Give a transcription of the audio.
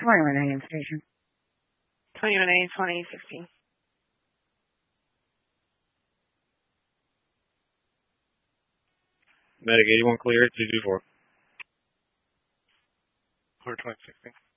21 AM station. 21A 2016. Medic 81 clear, 224. Clear 2016.